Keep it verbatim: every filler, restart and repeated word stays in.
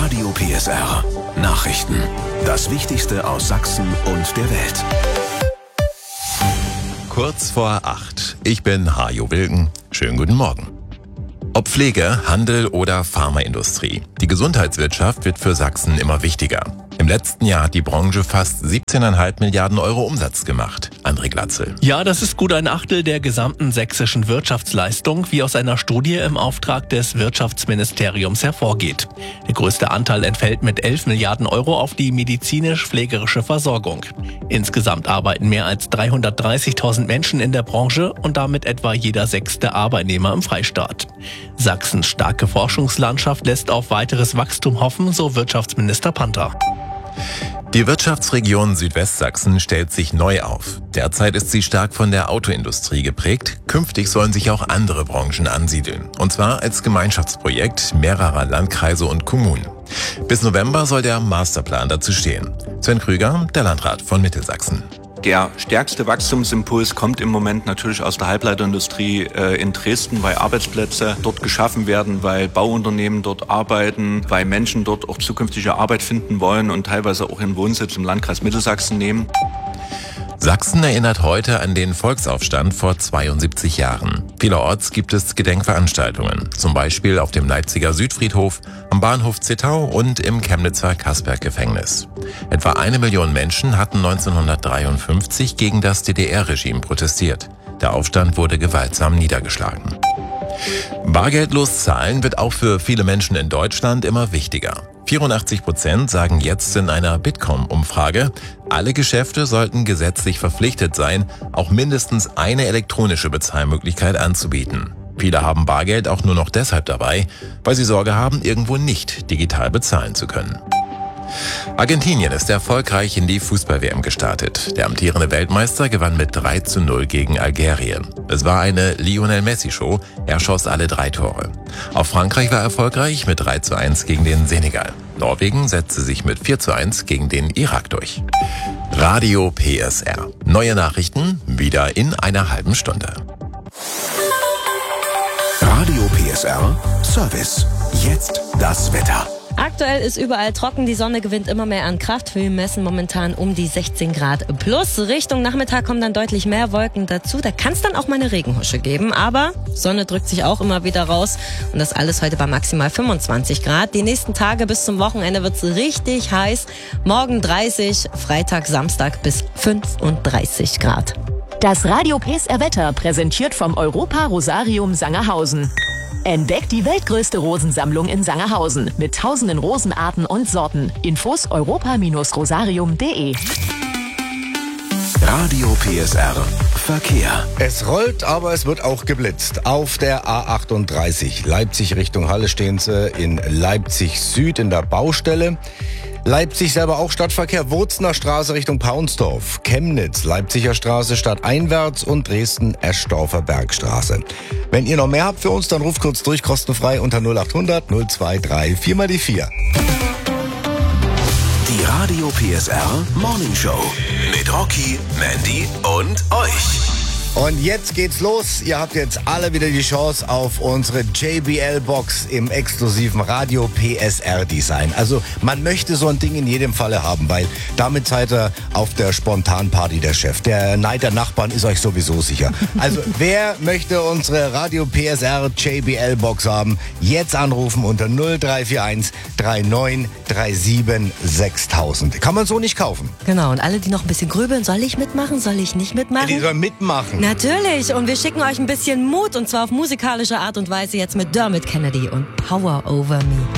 Radio P S R. Nachrichten. Das Wichtigste aus Sachsen und der Welt. Kurz vor acht. Ich bin Hajo Wilken. Schönen guten Morgen. Ob Pflege, Handel oder Pharmaindustrie. Die Gesundheitswirtschaft wird für Sachsen immer wichtiger. Im letzten Jahr hat die Branche fast siebzehn Komma fünf Milliarden Euro Umsatz gemacht. André Glatzel. Ja, das ist gut ein Achtel der gesamten sächsischen Wirtschaftsleistung, wie aus einer Studie im Auftrag des Wirtschaftsministeriums hervorgeht. Der größte Anteil entfällt mit elf Milliarden Euro auf die medizinisch-pflegerische Versorgung. Insgesamt arbeiten mehr als dreihundertdreißigtausend Menschen in der Branche und damit etwa jeder sechste Arbeitnehmer im Freistaat. Sachsens starke Forschungslandschaft lässt auf weiteres Wachstum hoffen, so Wirtschaftsminister Panther. Die Wirtschaftsregion Südwestsachsen stellt sich neu auf. Derzeit ist sie stark von der Autoindustrie geprägt. Künftig sollen sich auch andere Branchen ansiedeln. Und zwar als Gemeinschaftsprojekt mehrerer Landkreise und Kommunen. Bis November soll der Masterplan dazu stehen. Sven Krüger, der Landrat von Mittelsachsen. Der stärkste Wachstumsimpuls kommt im Moment natürlich aus der Halbleiterindustrie äh, in Dresden, weil Arbeitsplätze dort geschaffen werden, weil Bauunternehmen dort arbeiten, weil Menschen dort auch zukünftige Arbeit finden wollen und teilweise auch ihren Wohnsitz im Landkreis Mittelsachsen nehmen. Sachsen erinnert heute an den Volksaufstand vor zweiundsiebzig Jahren. Vielerorts gibt es Gedenkveranstaltungen, zum Beispiel auf dem Leipziger Südfriedhof, am Bahnhof Zittau und im Chemnitzer Kasperg-Gefängnis. Etwa eine Million Menschen hatten neunzehnhundertdreiundfünfzig gegen das D D R-Regime protestiert. Der Aufstand wurde gewaltsam niedergeschlagen. Bargeldlos zahlen wird auch für viele Menschen in Deutschland immer wichtiger. vierundachtzig Prozent sagen jetzt in einer Bitkom-Umfrage, alle Geschäfte sollten gesetzlich verpflichtet sein, auch mindestens eine elektronische Bezahlmöglichkeit anzubieten. Viele haben Bargeld auch nur noch deshalb dabei, weil sie Sorge haben, irgendwo nicht digital bezahlen zu können. Argentinien ist erfolgreich in die Fußball-W M gestartet. Der amtierende Weltmeister gewann mit drei zu null gegen Algerien. Es war eine Lionel-Messi-Show, er schoss alle drei Tore. Auch Frankreich war erfolgreich mit drei zu eins gegen den Senegal. Norwegen setzte sich mit vier zu eins gegen den Irak durch. Radio P S R. Neue Nachrichten wieder in einer halben Stunde. Radio P S R Service. Jetzt das Wetter. Aktuell ist überall trocken, die Sonne gewinnt immer mehr an Kraft. Wir messen momentan um die sechzehn Grad plus. Richtung Nachmittag kommen dann deutlich mehr Wolken dazu. Da kann es dann auch mal eine Regenhusche geben. Aber Sonne drückt sich auch immer wieder raus. Und das alles heute bei maximal fünfundzwanzig Grad. Die nächsten Tage bis zum Wochenende wird es richtig heiß. Morgen dreißig, Freitag, Samstag bis fünfunddreißig Grad. Das Radio P S R Wetter präsentiert vom Europa Rosarium Sangerhausen. Entdeckt die weltgrößte Rosensammlung in Sangerhausen mit tausenden Rosenarten und Sorten. Infos europa Bindestrich rosarium punkt de. Radio P S R Verkehr. Es rollt, aber es wird auch geblitzt. Auf der A achtunddreißig Leipzig Richtung Halle stehen sie in Leipzig Süd in der Baustelle. Leipzig selber auch Stadtverkehr, Wurzner Straße Richtung Paunsdorf, Chemnitz, Leipziger Straße stadteinwärts und Dresden-Eschdorfer Bergstraße. Wenn ihr noch mehr habt für uns, dann ruft kurz durch, kostenfrei unter null achthundert null zwei drei vier mal die vier. Die Radio P S R Morning Show mit Rocky, Mandy und euch. Und jetzt geht's los. Ihr habt jetzt alle wieder die Chance auf unsere J B L-Box im exklusiven Radio P S R-Design. Also man möchte so ein Ding in jedem Falle haben, weil damit seid ihr auf der Spontanparty der Chef. Der Neid der Nachbarn ist euch sowieso sicher. Also wer möchte unsere Radio P S R J B L-Box haben? Jetzt anrufen unter null drei vier eins drei neun drei sieben sechstausend. Kann man so nicht kaufen. Genau, und alle, die noch ein bisschen grübeln, soll ich mitmachen, soll ich nicht mitmachen? Die sollen mitmachen. Natürlich, und wir schicken euch ein bisschen Mut, und zwar auf musikalische Art und Weise jetzt mit Dermot Kennedy und Power Over Me.